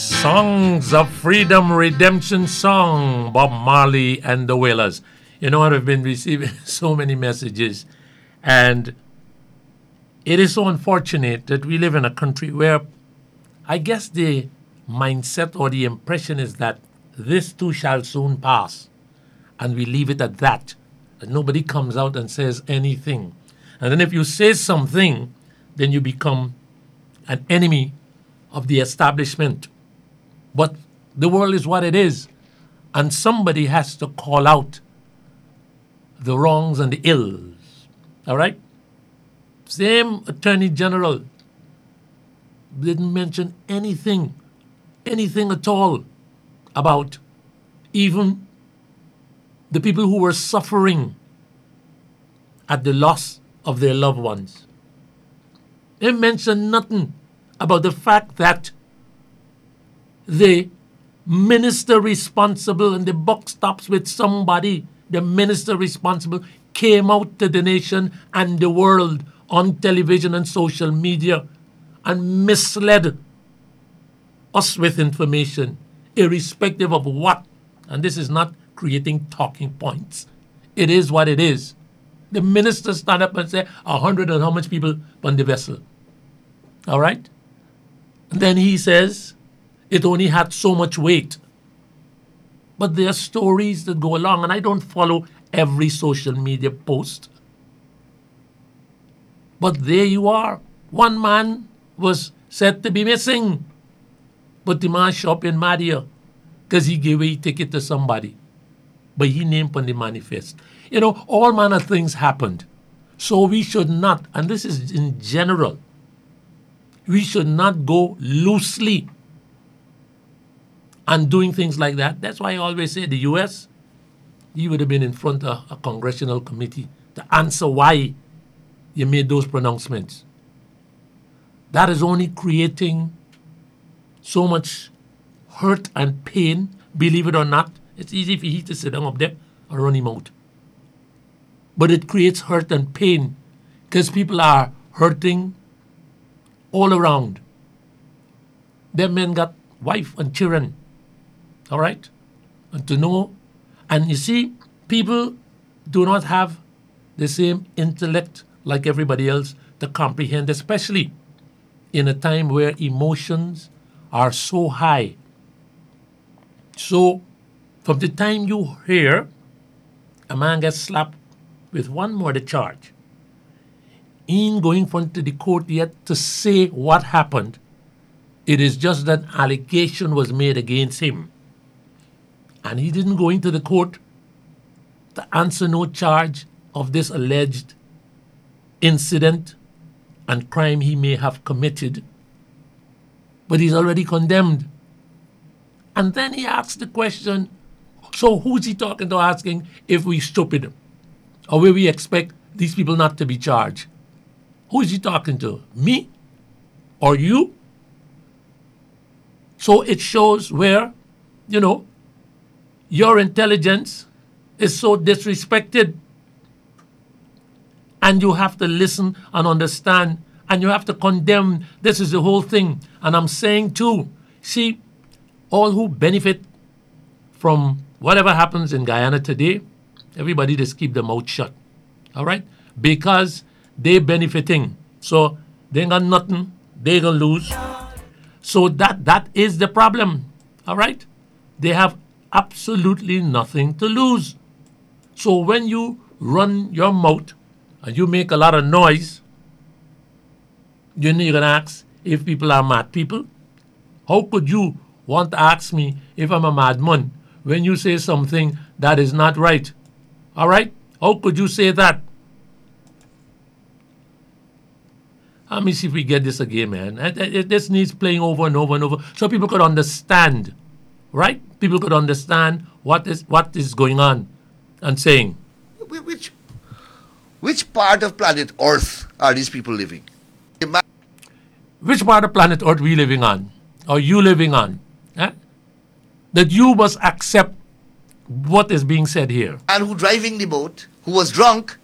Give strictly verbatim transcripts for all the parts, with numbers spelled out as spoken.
Songs of Freedom Redemption Song, Bob Marley and the Wailers. You know what? I've been receiving so many messages, and it is so unfortunate that we live in a country where I guess the mindset or the impression is that this too shall soon pass, and we leave it at that. And nobody comes out and says anything. And then if you say something, then you become an enemy of the establishment. But the world is what it is, and somebody has to call out the wrongs and the ills. All right? Same Attorney General didn't mention anything, anything at all about even the people who were suffering at the loss of their loved ones. They mentioned nothing about the fact that the minister responsible, and the buck stops with somebody, the minister responsible came out to the nation and the world on television and social media and misled us with information, irrespective of what. And this is not creating talking points. It is what it is. The minister stand up and say, a hundred and how much people on the vessel. All right? And then he says, it only had so much weight. But there are stories that go along, and I don't follow every social media post. But there you are. One man was said to be missing, but the man show up in Madia because he gave a ticket to somebody. But he named on the manifest. You know, all manner of things happened. So we should not, and this is in general, we should not go loosely and doing things like that. That's why I always say the U S, you would have been in front of a congressional committee to answer why you made those pronouncements. That is only creating so much hurt and pain. Believe it or not, it's easy for you to sit down up there and run him out. But it creates hurt and pain because people are hurting all around. Them men got wife and children. All right? And to know, and you see, people do not have the same intellect like everybody else to comprehend, especially in a time where emotions are so high. So, from the time you hear a man gets slapped with one murder charge, he ain't going front to the court yet to say what happened. It is just that allegation was made against him. And he didn't go into the court to answer no charge of this alleged incident and crime he may have committed. But he's already condemned. And then he asks the question, so who's he talking to asking if we stupid? Or will we expect these people not to be charged? Who is he talking to? Me? Or you? So it shows where, you know, your intelligence is so disrespected. And you have to listen and understand, and you have to condemn. This is the whole thing. And I'm saying too, see, all who benefit from whatever happens in Guyana today, everybody just keep their mouth shut. All right? Because they benefiting. So they ain't got nothing. They gonna lose. So that that is the problem. All right? They have absolutely nothing to lose. So when you run your mouth and you make a lot of noise, you know you're gonna ask if people are mad people. How could you want to ask me if I'm a madman when you say something that is not right? All right? How could you say that? Let me see if we get this again, man. It, it, this needs playing over and over and over so people could understand, right? People could understand what is what is going on and saying. Which, which part of planet Earth are these people living? Which part of planet Earth are we living on? Are you living on? Eh? That you must accept what is being said here. And who driving the boat, who was drunk.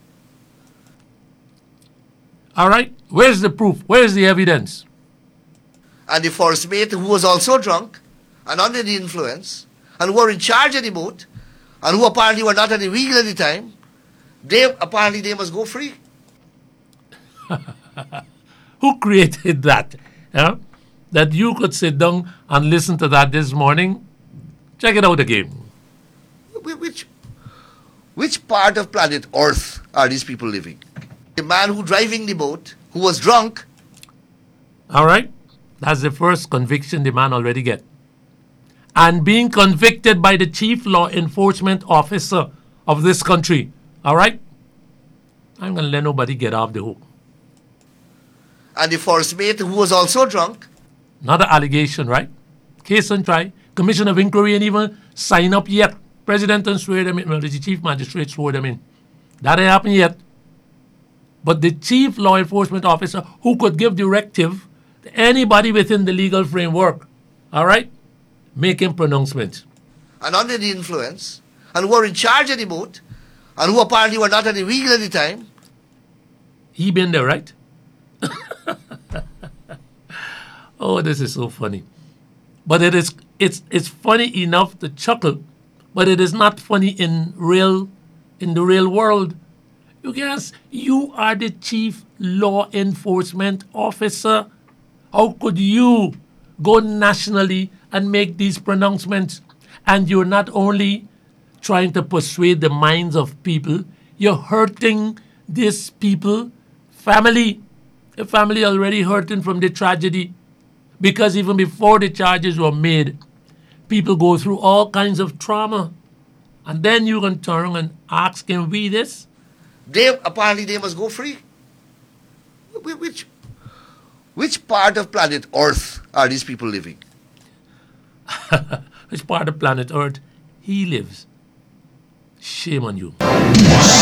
All right? Where's the proof? Where's the evidence? And the first mate, who was also drunk. and under the influence, and who are in charge of the boat, and who apparently were not at the wheel at the time, they apparently they must go free. Who created that? Yeah? That you could sit down and listen to that this morning? Check it out again. Wh- Which, which part of planet Earth are these people living? The man who driving the boat, who was drunk, All right? That's the first conviction the man already get. And being convicted by the chief law enforcement officer of this country. All right? I'm going to let nobody get off the hook. and the first mate, who was also drunk. Not an allegation, right? Case on try. Commission of inquiry ain't even sign up yet. President and swear them in. Well, the chief magistrate swore them in. That ain't happened yet. But the chief law enforcement officer who could give directive to anybody within the legal framework, all right, making pronouncements. And under the influence, and who were in charge of the boat, and who apparently were not at the wheel at the time. He been there, right? Oh, this is so funny. But it is it's it's funny enough to chuckle, but it is not funny in real in the real world. You guys, you are the chief law enforcement officer. How could you go nationally and make these pronouncements? And you're not only trying to persuade the minds of people, you're hurting these people, family. The family already hurting from the tragedy. Because even before the charges were made, people go through all kinds of trauma. And then you can turn around and ask, can we this? They apparently they must go free. Wh- Which, which part of planet Earth are these people living? Which part of planet Earth he lives? Shame on you.